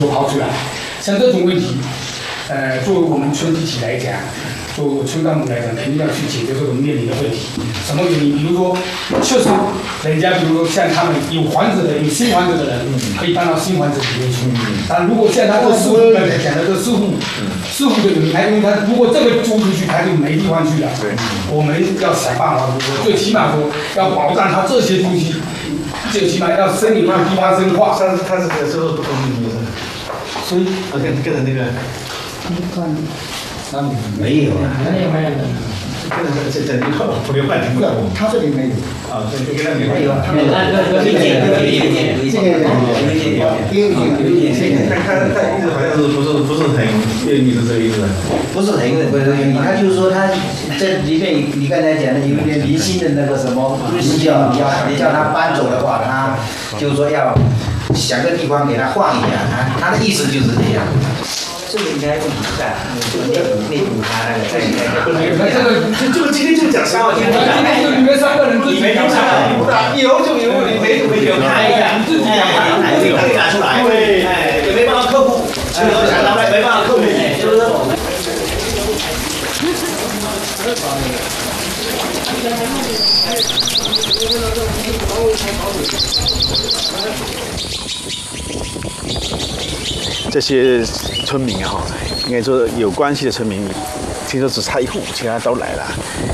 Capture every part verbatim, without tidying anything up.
跑出来。像这种问题，呃，作为我们村集体来讲，作为村干部来讲，肯定要去解决这种面临的问题。什么原因？比如说，确实，人家比如说像他们有房子的、有新房子的人，可以搬到新房子里面去。但如果像他这四户刚才讲的这四户，四户的人，他因为他如果这个租出去，他就没地方去了。我们要想办法，我最起码说要保障他这些东西，最起码要森林地方深化。 上次他是这个不同意思，所以我跟跟着那个。 那没有啊， 没有没有。 跟着这这一块特别半停不了。 他这里没有。 啊，这跟他没没有。 有有有有有有有这个有他他他意思好像是不是不是很愿意的这个意思。 不是很不是愿意，他就是说他这里面你刚才讲的有点离心的那个什么，你叫你要你叫他搬走的话，他就是说要想个地方给他换一下，他他的意思就是这样。这个应该问题不大，就内内部他那个在应该。 这个这个今天就讲三个，今天这个里面三个人自己没讲不大，以后就有问题没没有看一下， 自己讲哎，这个可以拿出来， 对， 哎，也没办法克服，这个想拿来没办法克服，是不是？ 这些村民哈，应该说有关系的村民，听说只差一户，其他都来了。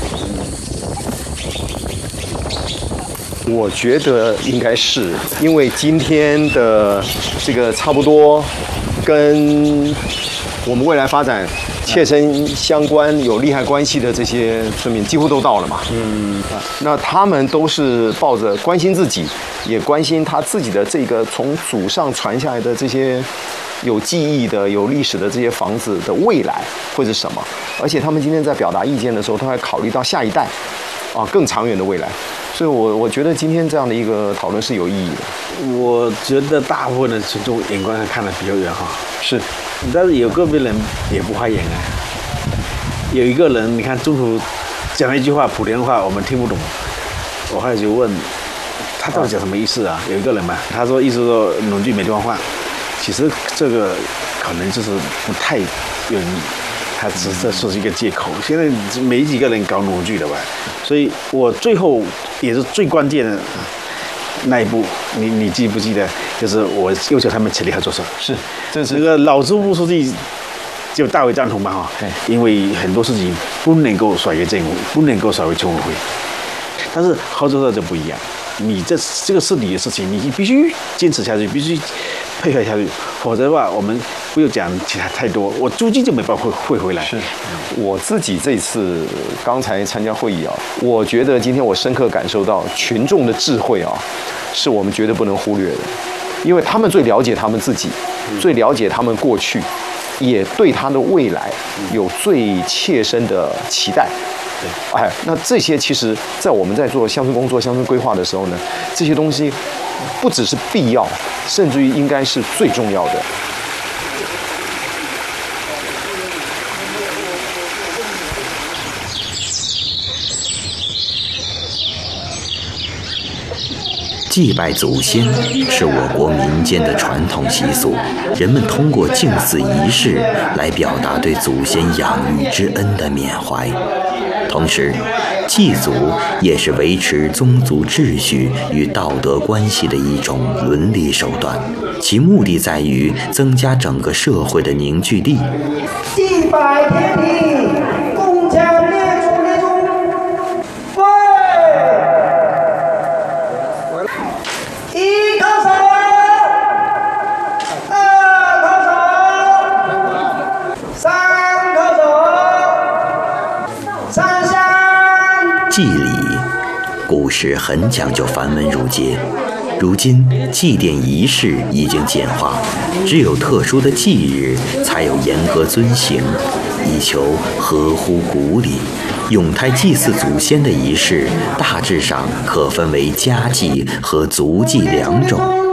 我觉得应该是因为今天的这个差不多跟我们未来发展切身相关、有利害关系的这些村民，几乎都到了嘛。嗯，那他们都是抱着关心自己，也关心他自己的这个从祖上传下来的这些有记忆的、有历史的这些房子的未来会是什么。而且他们今天在表达意见的时候，他还考虑到下一代，啊，更长远的未来。所以我我觉得今天这样的一个讨论是有意义的。 我觉得大部分的群众眼光上看得比较远哈， 是， 但是有个别人也不花眼啊。有一个人，你看中途讲了一句话，莆田话我们听不懂，我后来就问他到底讲什么意思啊？有一个人嘛，他说意思说农具没地方换，其实这个可能就是不太愿意。他只是说是一个借口，现在没几个人搞农具的吧，所以我最后也是最关键的那一步，你你记不记得？就是我要求他们全力合作社， 是，这是那个老支部书记就大为赞同嘛哈，因为很多事情不能够甩给政府，不能够甩给村委会，但是合作社就不一样，你这这个是你的事情，你必须坚持下去，必须配合下去，否则的话，我们不要讲其他太多，我租金就没办法汇回来。 是，我自己这次刚才参加会议啊，我觉得今天我深刻感受到群众的智慧啊，是我们绝对不能忽略的，因为他们最了解他们自己，最了解他们过去，也对他的未来有最切身的期待。哎，那这些其实，在我们在做乡村工作、乡村规划的时候呢，这些东西不只是必要，甚至于应该是最重要的。 祭拜祖先是我国民间的传统习俗，人们通过敬祀仪式来表达对祖先养育之恩的缅怀。同时，祭祖也是维持宗族秩序与道德关系的一种伦理手段，其目的在于增加整个社会的凝聚力。 祭拜天地，共享列祖列宗。喂，一叩首，二叩手，三叩手，三香。 祭礼，古时很讲究繁文缛节，如今祭奠仪式已经简化，只有特殊的忌日才有严格遵行，以求合乎古礼。永泰祭祀祖先的仪式大致上可分为家祭和族祭两种。